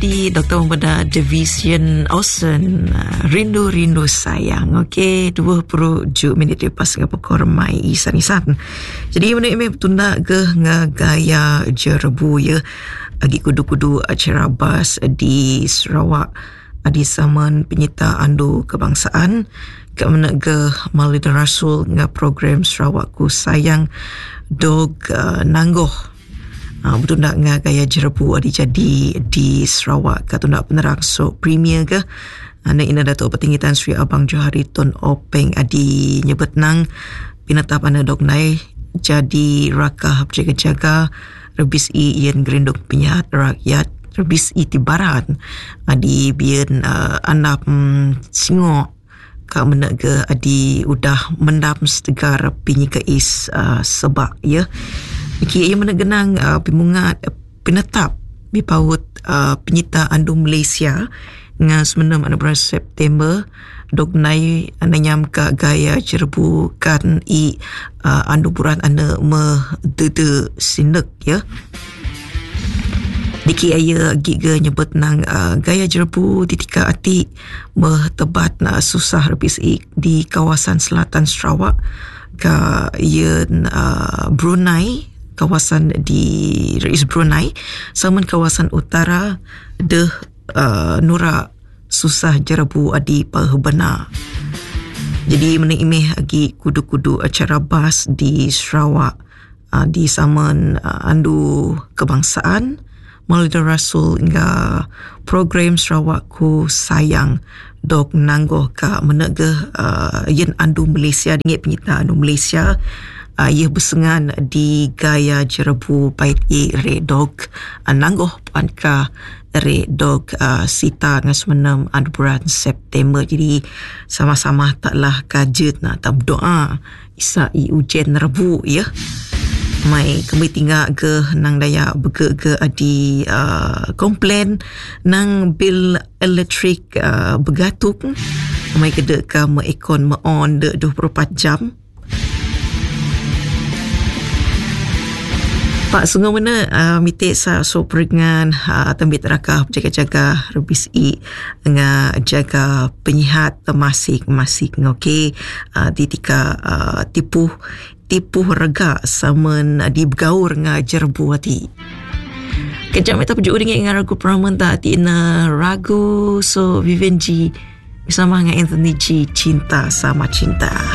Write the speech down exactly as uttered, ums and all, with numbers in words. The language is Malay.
di Doktor Membedah Division Austen, Rindu-Rindu Sayang. Okey, dua puluh tujuh minit lepas ke pukul mai isan-isan. Jadi mana ini tunda ke ngagaya jerebu ya agi kudu-kudu acara bas di Sarawak adi saman penyita andu kebangsaan ke mana ke Maulid Rasul nga program Sarawakku Sayang dog uh, nanggoh. Uh, betul nak ngah gaya jerebu adi jadi di Sarawak ke tu nak penerang so premier ke anda ina Datuk Pertinggitan Sri Abang Johari Tun Openg adi nyebut nang pinatap anda dok nai jadi rakah berjaga-jaga rebis i ien gerinduk penyihat rakyat rebis i tibaran adi bian uh, anak um, singo ka menaga adi udah mendam setegar pinyi keis uh, sebab ya. Iki ia menegenang uh, pimungat uh, pinetap bipaut uh, penyita andu Malaysia nga semenam anu bulan September dog nai ananyam ka gaya jerebu kan i uh, andu buran anu medede sinek ya. Diki aya giga nyebut nang uh, gaya jerebu ditika ati metebat na susah rebis i di kawasan selatan Sarawak ka yen uh, Brunei kawasan di Rais Brunei saman kawasan utara deh uh, nura susah jerebu adi pahbana. Jadi mana imeh agi kudu-kudu acara bas di Sarawak uh, di saman uh, andu kebangsaan Maulid Rasul hingga program Sarawakku Sayang dok nanggoh ka menegah uh, yen andu Malaysia dingit penyita andu Malaysia uh, ia bersengan di gaya jerebu bait i redog uh, nanggoh puan ka redog uh, sita ngas menam andu bulan September. Jadi sama-sama taklah kajet nak tak berdoa isa i ujian rebu ya. Mai kami tinggal ke nang daya bege ke adi uh, komplain nang bil elektrik uh, begatuk mai kede ka me ikon me on de dua puluh empat jam. Pak sungai mana uh, mitik sa so peringan uh, tembit rakah jaga-jaga rebis i nga jaga penyihat masing-masing okey uh, ditika uh, tipu tipu rega saman di bergaur nga jerebu hati. Kejap kita pergi dengan dengan ragu Pramanta hati na ragu so Vivian G bersama dengan Anthony G Cinta Sama Cinta.